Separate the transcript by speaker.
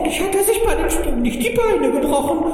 Speaker 1: Hoffentlich hat er sich bei dem Sprung nicht die Beine gebrochen.